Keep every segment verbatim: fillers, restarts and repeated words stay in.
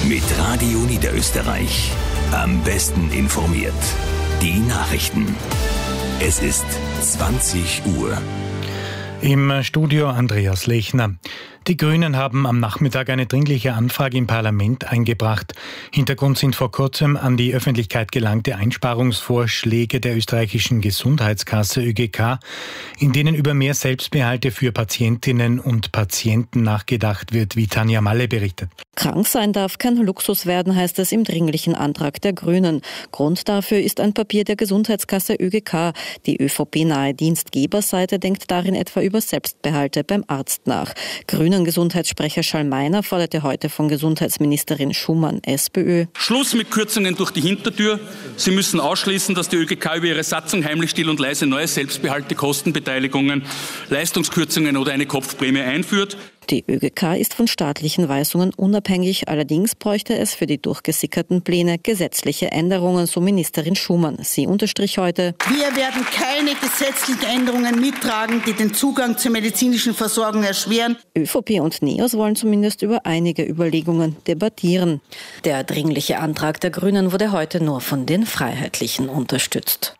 Mit Radio Niederösterreich. Am besten informiert. Die Nachrichten. Es ist zwanzig Uhr. Im Studio Andreas Lechner. Die Grünen haben am Nachmittag eine dringliche Anfrage im Parlament eingebracht. Hintergrund sind vor kurzem an die Öffentlichkeit gelangte Einsparungsvorschläge der österreichischen Gesundheitskasse Ö G K, in denen über mehr Selbstbehalte für Patientinnen und Patienten nachgedacht wird, wie Tanja Malle berichtet. Krank sein darf kein Luxus werden, heißt es im dringlichen Antrag der Grünen. Grund dafür ist ein Papier der Gesundheitskasse Ö G K. Die ÖVP-nahe Dienstgeberseite denkt darin etwa über Selbstbehalte beim Arzt nach. Grünen Gesundheitssprecher Schallmeiner forderte heute von Gesundheitsministerin Schumann SPÖ. Schluss mit Kürzungen durch die Hintertür. Sie müssen ausschließen, dass die Ö G K über ihre Satzung heimlich, still und leise neue Selbstbehalte, Kostenbeteiligungen, Leistungskürzungen oder eine Kopfprämie einführt. Die Ö G K ist von staatlichen Weisungen unabhängig, allerdings bräuchte es für die durchgesickerten Pläne gesetzliche Änderungen, so Ministerin Schumann. Sie unterstrich heute: Wir werden keine gesetzlichen Änderungen mittragen, die den Zugang zur medizinischen Versorgung erschweren. ÖVP und NEOS wollen zumindest über einige Überlegungen debattieren. Der dringliche Antrag der Grünen wurde heute nur von den Freiheitlichen unterstützt.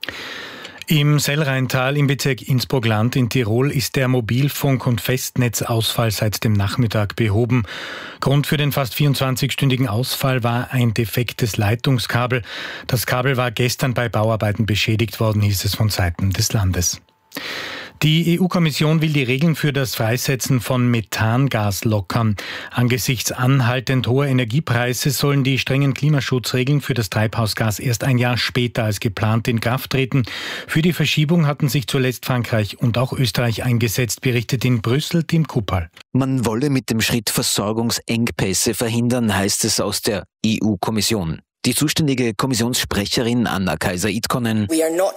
Im Sellrheintal im Bezirk Innsbruck-Land in Tirol ist der Mobilfunk- und Festnetzausfall seit dem Nachmittag behoben. Grund für den fast vierundzwanzigstündigen Ausfall war ein defektes Leitungskabel. Das Kabel war gestern bei Bauarbeiten beschädigt worden, hieß es von Seiten des Landes. Die E U-Kommission will die Regeln für das Freisetzen von Methangas lockern. Angesichts anhaltend hoher Energiepreise sollen die strengen Klimaschutzregeln für das Treibhausgas erst ein Jahr später als geplant in Kraft treten. Für die Verschiebung hatten sich zuletzt Frankreich und auch Österreich eingesetzt, berichtet in Brüssel Tim Kuppal. Man wolle mit dem Schritt Versorgungsengpässe verhindern, heißt es aus der E U-Kommission. Die zuständige Kommissionssprecherin Anna Kaiser-Itkonen: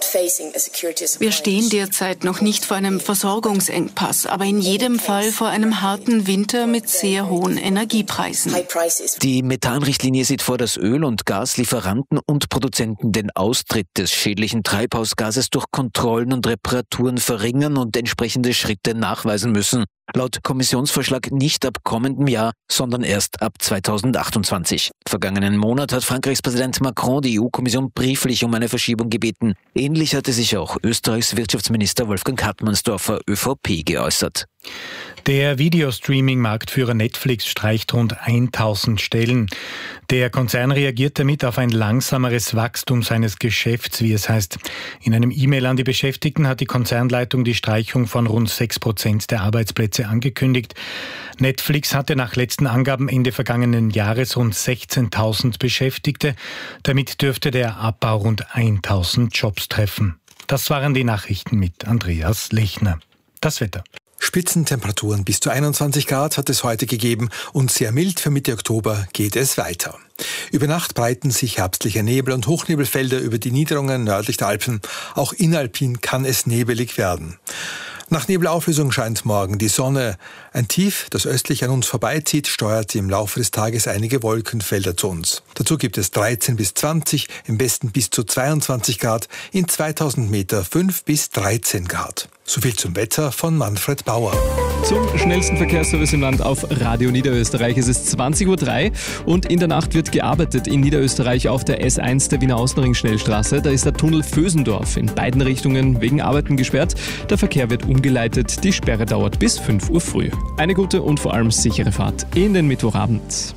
Wir stehen derzeit noch nicht vor einem Versorgungsengpass, aber in jedem Fall vor einem harten Winter mit sehr hohen Energiepreisen. Die Methanrichtlinie sieht vor, dass Öl- und Gaslieferanten und Produzenten den Austritt des schädlichen Treibhausgases durch Kontrollen und Reparaturen verringern und entsprechende Schritte nachweisen müssen. Laut Kommissionsvorschlag nicht ab kommendem Jahr, sondern erst ab zweitausendachtundzwanzig. Vergangenen Monat hat Frankreichs Präsident Macron die E U-Kommission brieflich um eine Verschiebung gebeten. Ähnlich hatte sich auch Österreichs Wirtschaftsminister Wolfgang Hartmannsdorfer ÖVP geäußert. Der Videostreaming-Marktführer Netflix streicht rund tausend Stellen. Der Konzern reagiert damit auf ein langsameres Wachstum seines Geschäfts, wie es heißt. In einem E-Mail an die Beschäftigten hat die Konzernleitung die Streichung von rund sechs Prozent der Arbeitsplätze angekündigt. Netflix hatte nach letzten Angaben Ende vergangenen Jahres rund sechzehntausend Beschäftigte. Damit dürfte der Abbau rund tausend Jobs treffen. Das waren die Nachrichten mit Andreas Lechner. Das Wetter. Spitzentemperaturen bis zu einundzwanzig Grad hat es heute gegeben und sehr mild für Mitte Oktober geht es weiter. Über Nacht breiten sich herbstliche Nebel- und Hochnebelfelder über die Niederungen nördlich der Alpen. Auch inalpin kann es nebelig werden. Nach Nebelauflösung scheint morgen die Sonne. Ein Tief, das östlich an uns vorbeizieht, steuert im Laufe des Tages einige Wolkenfelder zu uns. Dazu gibt es dreizehn bis zwanzig, im Westen bis zu zweiundzwanzig Grad, in zweitausend Meter fünf bis dreizehn Grad. Soviel zum Wetter von Manfred Bauer. Zum schnellsten Verkehrsservice im Land auf Radio Niederösterreich. Es ist zwanzig Uhr drei und in der Nacht wird gearbeitet in Niederösterreich auf der S eins der Wiener Außenring-Schnellstraße. Da ist der Tunnel Vösendorf in beiden Richtungen wegen Arbeiten gesperrt. Der Verkehr wird umgeleitet. Die Sperre dauert bis fünf Uhr früh. Eine gute und vor allem sichere Fahrt in den Mittwochabend.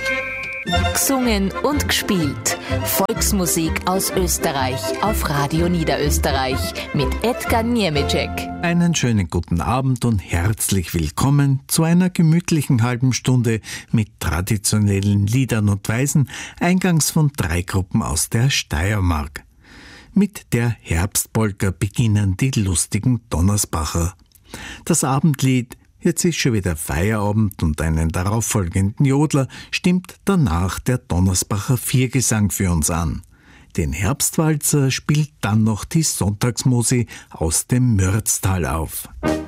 Gesungen und gespielt. Volksmusik aus Österreich auf Radio Niederösterreich mit Edgar Niemeczek. Einen schönen guten Abend und herzlich willkommen zu einer gemütlichen halben Stunde mit traditionellen Liedern und Weisen, eingangs von drei Gruppen aus der Steiermark. Mit der Herbstpolka beginnen die lustigen Donnersbacher. Das Abendlied Jetzt ist schon wieder Feierabend und einen darauffolgenden Jodler stimmt danach der Donnersbacher Viergesang für uns an. Den Herbstwalzer spielt dann noch die Sonntagsmusi aus dem Mürztal auf.